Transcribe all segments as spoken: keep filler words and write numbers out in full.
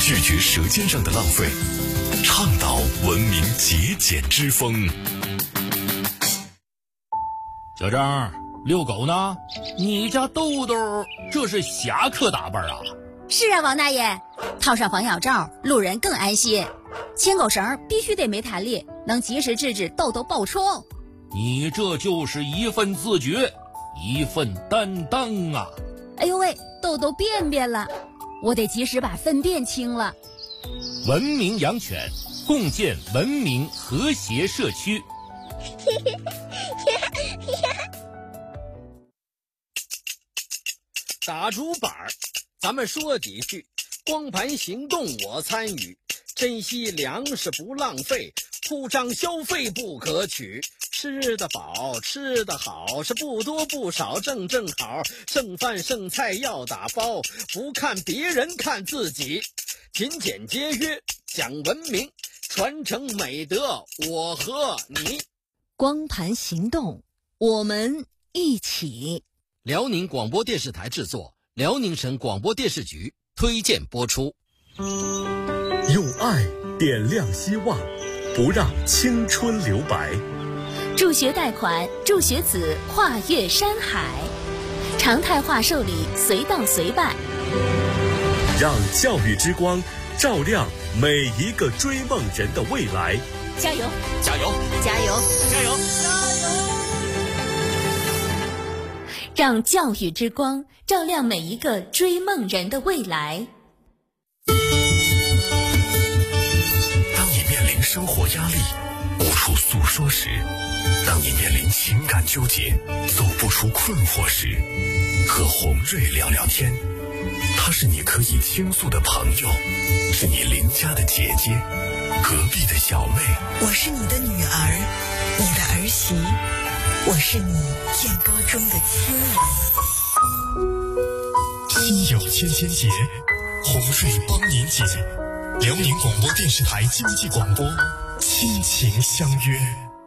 拒绝舌尖上的浪费，倡导文明节俭之风。 小张，遛狗呢？你家豆豆这是侠客打扮啊？ 是啊，王大爷，套上防咬罩，路人更安心。牵狗绳必须得没弹力，能及时制止豆豆暴冲。 你这就是一份自觉，一份担当啊！ 哎呦喂，豆豆便便了，我得及时把粪便清了。 文明养犬，共建文明和谐社区。 打竹板儿，咱们说几句。光盘行动我参与，珍惜粮食不浪费，铺张消费不可取。吃得饱，吃得好，是不多不少，正正好。剩饭剩菜要打包，不看别人看自己。勤俭节约，讲文明，传承美德，我和你。 光盘行动，我们一起。 辽宁广播电视台制作，辽宁省广播电视局推荐播出。 用爱点亮希望，不让青春留白。 助学贷款，助学子跨越山海，常态化受理，随到随办。 让教育之光照亮每一个追梦人的未来。 加油！ 加油！ 加油！ 加油！ 让教育之光照亮每一个追梦人的未来。 当你面临生活压力无处诉说时，当你面临情感纠结走不出困惑时，和洪瑞聊聊天。他是你可以倾诉的朋友，是你邻家的姐姐，隔壁的小妹。 我是你的女儿，你的儿媳，我是你燕歌中的亲人。 心有千千结，洪瑞帮您解。辽宁广播电视台经济广播，亲情相约。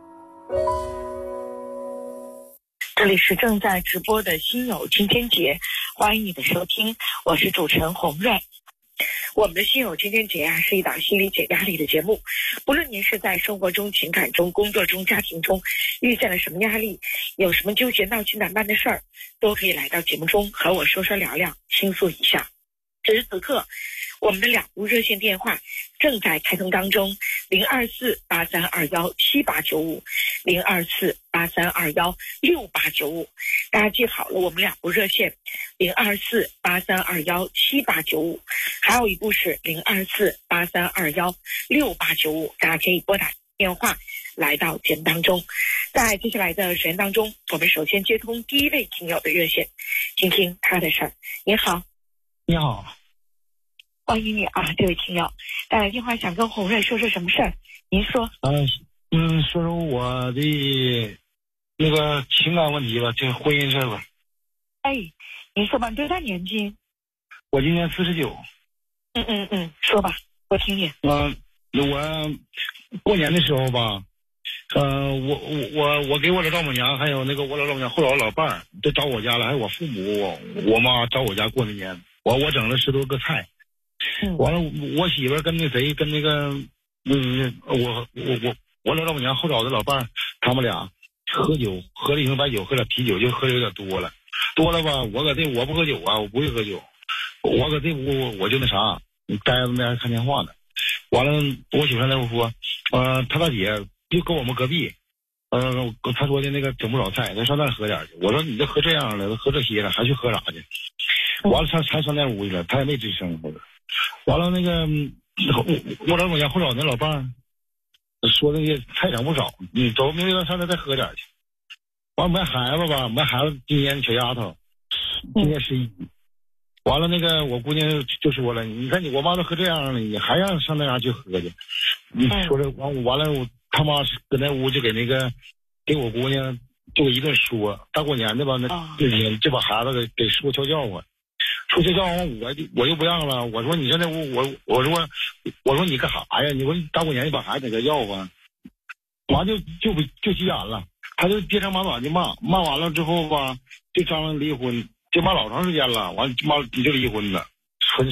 这里是正在直播的心有千千结，欢迎你的收听，我是主持人洪瑞。我们的心有千千结啊，是一档心理解压力的节目。不论您是在生活中、情感中、工作中、家庭中遇见了什么压力，有什么纠结闹心难办的事儿，都可以来到节目中和我说说聊聊，倾诉一下。此时此刻，我们的两部热线电话正在开通当中，零二四八三二幺七八九五，零二四八三二幺六八九五。大家记好了，我们两部热线，零二四八三二幺七八九五，还有一部是零二四八三二幺六八九五。大家可以拨打电话来到节目当中。在接下来的时间当中，我们首先接通第一位听友的热线，听听他的事儿。你好。 你好。 欢迎你啊，这位听友打来电话想跟洪瑞说说什么事儿？您说。 嗯嗯，说说我的那个情感问题吧，就是婚姻事吧。 哎，您说吧，你多大年纪？ 我今年四十九。 嗯嗯嗯，说吧，我听你。 嗯，我过年的时候吧，呃，我我我我给我的丈母娘还有那个我老丈母娘后老老伴儿都找我家了，还有我父母我我妈找我家过的年，我我整了十多个菜。完了，我媳妇跟那谁跟那个，嗯，我我我我老丈母娘后找的老伴儿，他们俩喝酒，喝了一瓶白酒，喝点啤酒，就喝的有点多了，多了吧？我搁这我不喝酒啊，我不会喝酒，我搁这屋我就那啥，待着那看电话呢。完了，我媳妇在屋说，呃，他大姐就跟我们隔壁，呃，他说的那个整不少菜，咱上那喝点去。我说你这喝这样了，喝这些了，还去喝啥去？完了，他才上那屋去了，他也没吱声。完了，那个我我老母家后找那老伴儿说那些菜整不少，你走明天上那再喝点去。完了，我们孩子吧，我们孩子今年小丫头，今年十一。完了，那个我姑娘就说了，你看你我妈都喝这样了，你还让上那嘎去喝去？你说这完完了，我他妈搁那屋就给那个给我姑娘就一顿说，大过年的吧，那这天就把孩子给给说悄叫唤。出去叫唤我，我就不让了。我说你上那屋，我我说我说你干啥呀？你说大过年你把孩子在这叫唤，完就就就急眼了，他就爹长马短就骂，骂完了之后吧，就商量离婚，就骂老长时间了。完骂你就离婚了。